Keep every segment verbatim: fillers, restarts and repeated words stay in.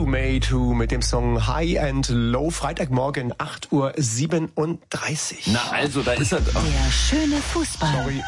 Made Who mit dem Song High and Low. Freitagmorgen acht Uhr siebenunddreißig. Na also, da ist er. Oh. Der schöne Fußball. Sorry.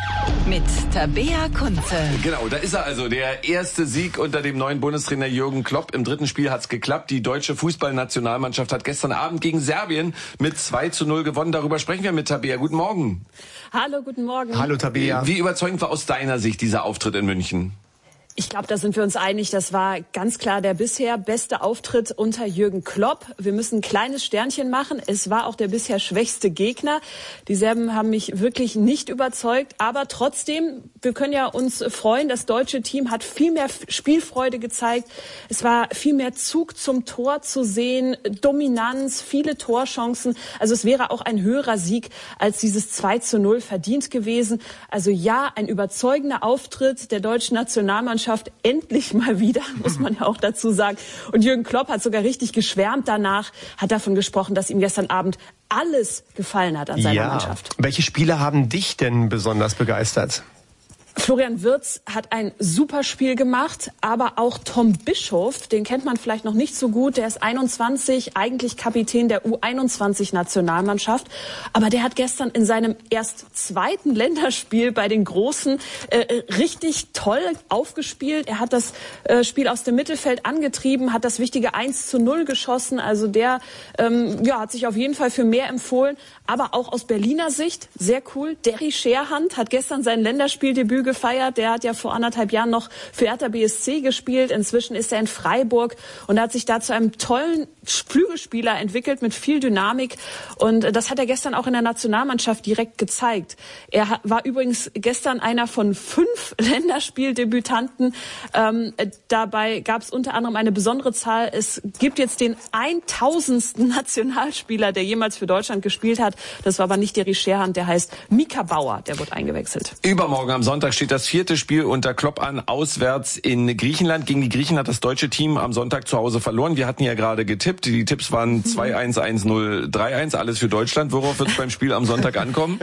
Mit Tabea Kunze. Genau, da ist er also, der erste Sieg unter dem neuen Bundestrainer Jürgen Klopp. Im dritten Spiel hat's geklappt. Die deutsche Fußballnationalmannschaft hat gestern Abend gegen Serbien mit zwei zu null gewonnen. Darüber sprechen wir mit Tabea. Guten Morgen. Hallo, guten Morgen. Hallo Tabea. Wie überzeugend war aus deiner Sicht dieser Auftritt in München? Ich glaube, da sind wir uns einig. Das war ganz klar der bisher beste Auftritt unter Jürgen Klopp. Wir müssen ein kleines Sternchen machen. Es war auch der bisher schwächste Gegner. Die Serben haben mich wirklich nicht überzeugt. Aber trotzdem, wir können ja uns freuen. Das deutsche Team hat viel mehr Spielfreude gezeigt. Es war viel mehr Zug zum Tor zu sehen, Dominanz, viele Torchancen. Also es wäre auch ein höherer Sieg als dieses zwei zu null verdient gewesen. Also ja, ein überzeugender Auftritt der deutschen Nationalmannschaft. Endlich mal wieder, muss man ja auch dazu sagen. Und Jürgen Klopp hat sogar richtig geschwärmt danach, hat davon gesprochen, dass ihm gestern Abend alles gefallen hat an seiner ja. Mannschaft. Welche Spiele haben dich denn besonders begeistert? Florian Wirtz hat ein super Spiel gemacht, aber auch Tom Bischoff, den kennt man vielleicht noch nicht so gut, der ist einundzwanzig, eigentlich Kapitän der U einundzwanzig-Nationalmannschaft, aber der hat gestern in seinem erst zweiten Länderspiel bei den Großen äh, richtig toll aufgespielt. Er hat das äh, Spiel aus dem Mittelfeld angetrieben, hat das wichtige eins zu null geschossen, also der ähm, ja, hat sich auf jeden Fall für mehr empfohlen, aber auch aus Berliner Sicht sehr cool. Derry Scherhand hat gestern sein Länderspieldebüt gefeiert. Der hat ja vor anderthalb Jahren noch für Hertha B S C gespielt. Inzwischen ist er in Freiburg und hat sich da zu einem tollen Flügelspieler entwickelt mit viel Dynamik. Und das hat er gestern auch in der Nationalmannschaft direkt gezeigt. Er war übrigens gestern einer von fünf Länderspieldebütanten. Ähm, dabei gab es unter anderem eine besondere Zahl. Es gibt jetzt den tausendsten Nationalspieler, der jemals für Deutschland gespielt hat. Das war aber nicht Derry Scherhand, der heißt Mika Bauer. Der wird eingewechselt. Übermorgen am Sonntag steht das vierte Spiel unter Klopp an, auswärts in Griechenland. Gegen die Griechen hat das deutsche Team am Sonntag zu Hause verloren. Wir hatten ja gerade getippt. Die Tipps waren zwei eins, eins null, drei eins, alles für Deutschland. Worauf wird es beim Spiel am Sonntag ankommen?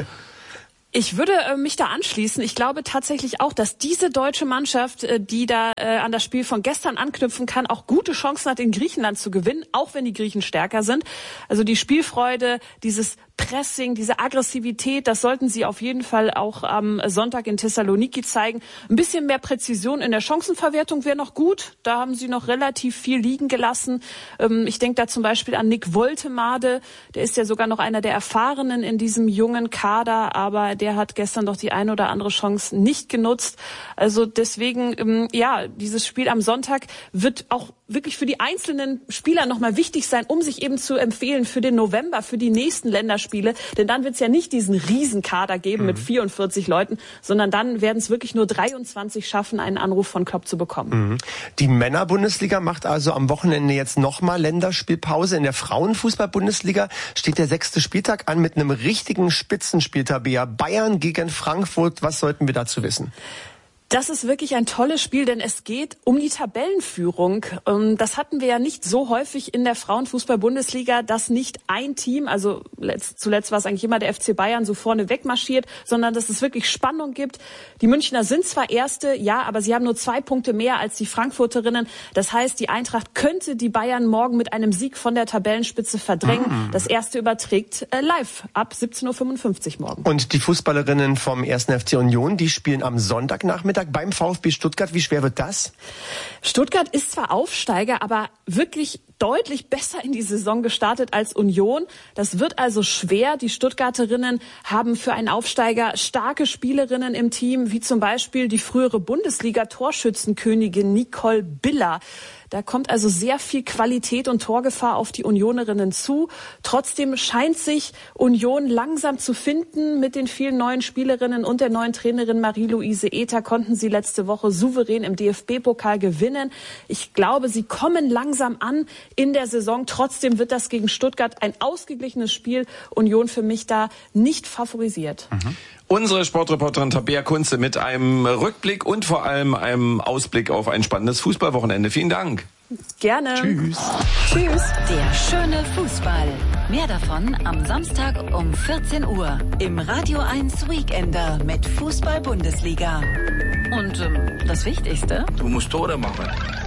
Ich würde äh, mich da anschließen. Ich glaube tatsächlich auch, dass diese deutsche Mannschaft, äh, die da äh, an das Spiel von gestern anknüpfen kann, auch gute Chancen hat, in Griechenland zu gewinnen, auch wenn die Griechen stärker sind. Also die Spielfreude, dieses Pressing, diese Aggressivität, das sollten sie auf jeden Fall auch am Sonntag in Thessaloniki zeigen. Ein bisschen mehr Präzision in der Chancenverwertung wäre noch gut. Da haben sie noch relativ viel liegen gelassen. Ähm, ich denke da zum Beispiel an Nick Woltemade. Der ist ja sogar noch einer der Erfahrenen in diesem jungen Kader, aber der hat gestern doch die eine oder andere Chance nicht genutzt. Also deswegen, ähm, ja, dieses Spiel am Sonntag wird auch wirklich für die einzelnen Spieler nochmal wichtig sein, um sich eben zu empfehlen für den November, für die nächsten Länderspiele. Denn dann wird es ja nicht diesen Riesenkader geben mhm. mit vierundvierzig Leuten, sondern dann werden es wirklich nur dreiundzwanzig schaffen, einen Anruf von Klopp zu bekommen. Mhm. Die Männerbundesliga macht also am Wochenende jetzt nochmal Länderspielpause. In der Frauenfußball-Bundesliga steht der sechste Spieltag an mit einem richtigen Spitzenspiel, Tabea. Bayern gegen Frankfurt. Was sollten wir dazu wissen? Das ist wirklich ein tolles Spiel, denn es geht um die Tabellenführung. Das hatten wir ja nicht so häufig in der Frauenfußball-Bundesliga, dass nicht ein Team, also zuletzt war es eigentlich immer der F C Bayern, so vorne wegmarschiert, sondern dass es wirklich Spannung gibt. Die Münchner sind zwar Erste, ja, aber sie haben nur zwei Punkte mehr als die Frankfurterinnen. Das heißt, die Eintracht könnte die Bayern morgen mit einem Sieg von der Tabellenspitze verdrängen. Mhm. Das Erste überträgt äh, live ab siebzehn Uhr fünfundfünfzig morgen. Und die Fußballerinnen vom ersten F C Union, die spielen am Sonntagnachmittag beim VfB Stuttgart. Wie schwer wird das? Stuttgart ist zwar Aufsteiger, aber wirklich deutlich besser in die Saison gestartet als Union. Das wird also schwer. Die Stuttgarterinnen haben für einen Aufsteiger starke Spielerinnen im Team, wie zum Beispiel die frühere Bundesliga-Torschützenkönigin Nicole Biller. Da kommt also sehr viel Qualität und Torgefahr auf die Unionerinnen zu. Trotzdem scheint sich Union langsam zu finden. Mit den vielen neuen Spielerinnen und der neuen Trainerin Marie-Louise Ether konnten sie letzte Woche souverän im D F B-Pokal gewinnen. Ich glaube, sie kommen langsam an in der Saison. Trotzdem wird das gegen Stuttgart ein ausgeglichenes Spiel. Union für mich da nicht favorisiert. Mhm. Unsere Sportreporterin Tabea Kunze mit einem Rückblick und vor allem einem Ausblick auf ein spannendes Fußballwochenende. Vielen Dank. Gerne. Tschüss. Tschüss. Der schöne Fußball. Mehr davon am Samstag um vierzehn Uhr im Radio eins Weekender mit Fußball-Bundesliga. Und ähm, das Wichtigste? Du musst Tore machen.